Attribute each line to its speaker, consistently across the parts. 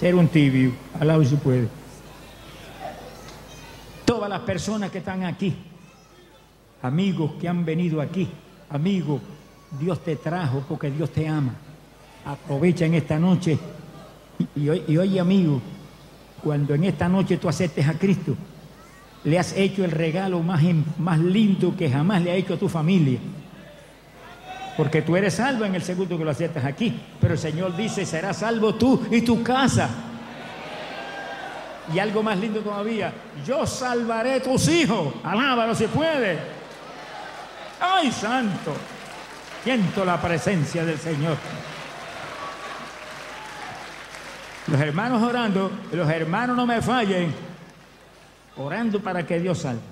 Speaker 1: Ser un tibio, al lado si puede. Todas las personas que están aquí, amigos que han venido aquí, amigos, Dios te trajo porque Dios te ama. Aprovecha en esta noche y oye, amigo, cuando en esta noche tú aceptes a Cristo, le has hecho el regalo más lindo que jamás le ha hecho a tu familia. Porque tú eres salvo en el segundo que lo aceptas aquí. Pero el Señor dice, serás salvo tú y tu casa. Y algo más lindo todavía, yo salvaré tus hijos. Alábalo si puede. ¡Ay, santo! Siento la presencia del Señor. Los hermanos orando, los hermanos no me fallen, orando para que Dios salve.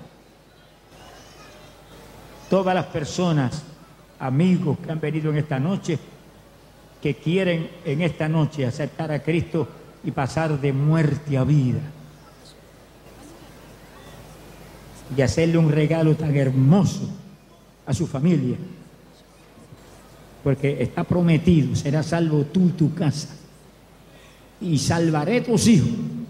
Speaker 1: Todas las personas, amigos que han venido en esta noche, que quieren en esta noche aceptar a Cristo y pasar de muerte a vida. Y hacerle un regalo tan hermoso a su familia. Porque está prometido, serás salvo tú y tu casa. Y salvaré tus hijos.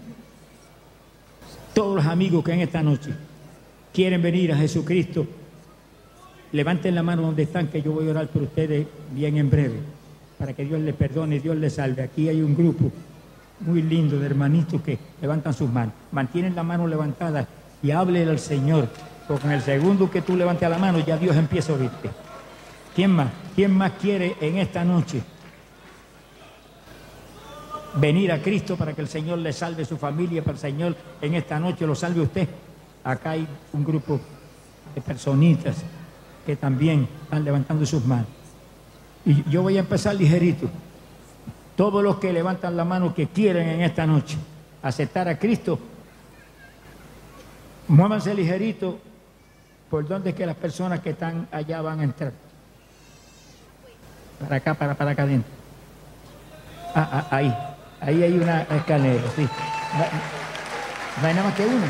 Speaker 1: Todos los amigos que en esta noche quieren venir a Jesucristo, levanten la mano donde están, que yo voy a orar por ustedes bien en breve, para que Dios les perdone y Dios les salve. Aquí hay un grupo muy lindo de hermanitos que levantan sus manos. Mantienen la mano levantada y háblele al Señor, porque en el segundo que tú levantes la mano, ya Dios empieza a oírte. ¿Quién más? ¿Quién más quiere en esta noche venir a Cristo para que el Señor le salve su familia, para que el Señor en esta noche lo salve usted? Acá hay un grupo de personitas que también están levantando sus manos. Y yo voy a empezar ligerito. Todos los que levantan la mano que quieren en esta noche aceptar a Cristo, muévanse ligerito por donde es que las personas que están allá van a entrar. Para acá, para acá adentro. Ahí hay una escalera, sí. No hay nada más que una.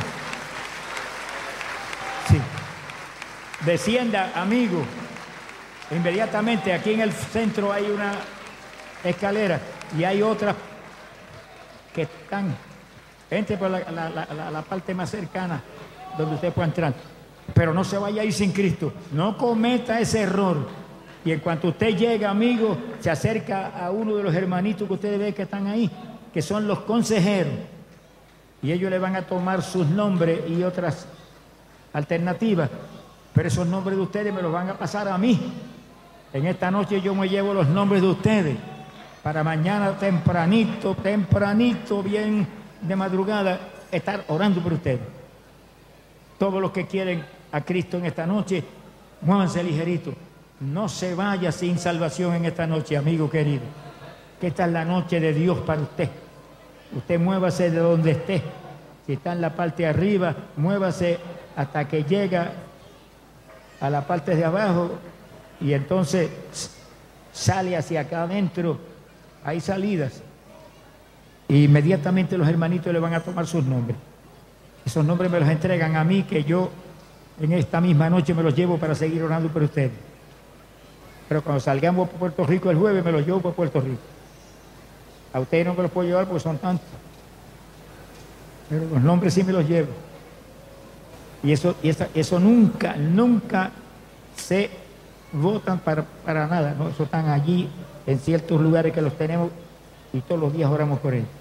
Speaker 1: Sí. Descienda, amigo. Inmediatamente aquí en el centro hay una escalera y hay otras que están. Entre por la parte más cercana donde usted pueda entrar. Pero no se vaya a ir sin Cristo. No cometa ese error. Y en cuanto usted llega, amigo, se acerca a uno de los hermanitos que ustedes ven que están ahí, que son los consejeros. Y ellos le van a tomar sus nombres y otras alternativas. Pero esos nombres de ustedes me los van a pasar a mí. En esta noche yo me llevo los nombres de ustedes. Para mañana tempranito, bien de madrugada, estar orando por ustedes. Todos los que quieren a Cristo en esta noche, muévanse ligerito. No se vaya sin salvación en esta noche, amigo querido. Que esta es la noche de Dios para usted. Usted muévase de donde esté. Si está en la parte de arriba, muévase hasta que llega a la parte de abajo y entonces sale hacia acá adentro. Hay salidas. Y inmediatamente los hermanitos le van a tomar sus nombres. Esos nombres me los entregan a mí, que yo en esta misma noche me los llevo para seguir orando por ustedes. Pero cuando salgamos por Puerto Rico el jueves, me los llevo por Puerto Rico. A ustedes no me los puedo llevar porque son tantos. Pero los nombres sí me los llevo. Y eso nunca se votan para nada, ¿no? Eso están allí en ciertos lugares que los tenemos y todos los días oramos por ellos.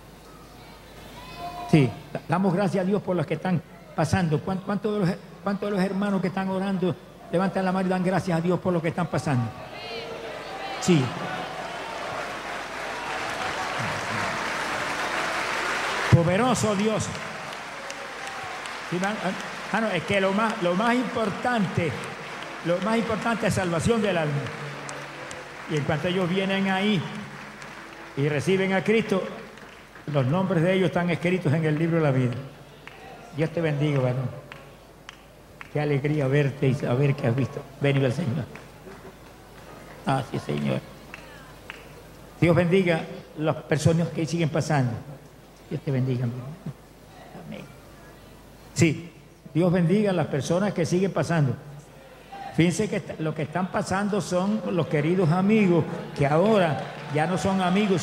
Speaker 1: Sí, damos gracias a Dios por los que están pasando. ¿Cuántos de los hermanos que están orando levantan la mano y dan gracias a Dios por lo que están pasando? Sí. Poderoso Dios. Sí, es que lo más importante es salvación del alma. Y en cuanto ellos vienen ahí y reciben a Cristo, los nombres de ellos están escritos en el libro de la vida. Dios te bendiga, varón. Qué alegría verte y saber que has visto venir el Señor. Sí, Señor. Dios bendiga las personas que siguen pasando. Dios te bendiga, amigo. Amén. Sí, Dios bendiga a las personas que siguen pasando. Fíjense que lo que están pasando son los queridos amigos que ahora ya no son amigos,